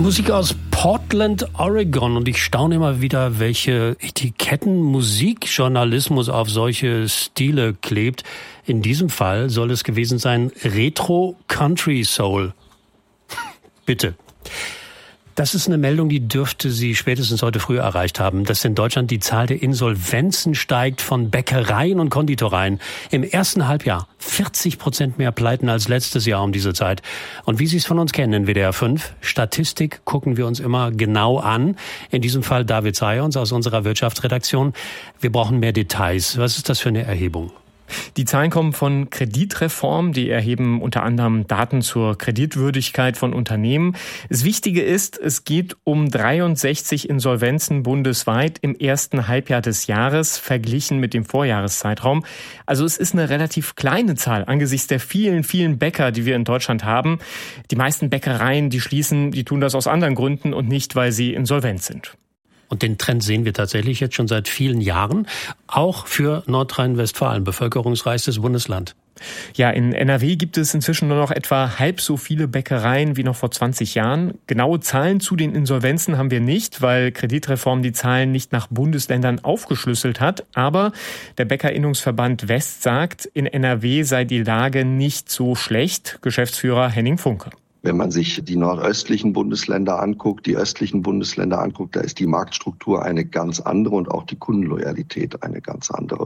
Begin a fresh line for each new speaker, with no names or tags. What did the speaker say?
Musik aus Portland, Oregon, und ich staune immer wieder, welche Etiketten Musikjournalismus auf solche Stile klebt. In diesem Fall soll es gewesen sein Retro Country Soul. Bitte. Das ist eine Meldung, die dürfte Sie spätestens heute früh erreicht haben, dass in Deutschland die Zahl der Insolvenzen steigt von Bäckereien und Konditoreien. Im ersten Halbjahr 40% mehr Pleiten als letztes Jahr um diese Zeit. Und wie Sie es von uns kennen in WDR 5, Statistik gucken wir uns immer genau an. In diesem Fall David Sayons aus unserer Wirtschaftsredaktion. Wir brauchen mehr Details. Was ist das für eine Erhebung?
Die Zahlen kommen von Kreditreform. Die erheben unter anderem Daten zur Kreditwürdigkeit von Unternehmen. Das Wichtige ist, es geht um 63 Insolvenzen bundesweit im ersten Halbjahr des Jahres, verglichen mit dem Vorjahreszeitraum. Also es ist eine relativ kleine Zahl angesichts der vielen, vielen Bäcker, die wir in Deutschland haben. Die meisten Bäckereien, die schließen, die tun das aus anderen Gründen und nicht, weil sie insolvent sind.
Und den Trend sehen wir tatsächlich jetzt schon seit vielen Jahren, auch für Nordrhein-Westfalen, bevölkerungsreichstes Bundesland.
Ja, in NRW gibt es inzwischen nur noch etwa halb so viele Bäckereien wie noch vor 20 Jahren. Genaue Zahlen zu den Insolvenzen haben wir nicht, weil Kreditreform die Zahlen nicht nach Bundesländern aufgeschlüsselt hat. Aber der Bäckerinnungsverband West sagt, in NRW sei die Lage nicht so schlecht. Geschäftsführer Henning Funke.
Wenn man sich die nordöstlichen Bundesländer anguckt, die östlichen Bundesländer anguckt, da ist die Marktstruktur eine ganz andere und auch die Kundenloyalität eine ganz andere.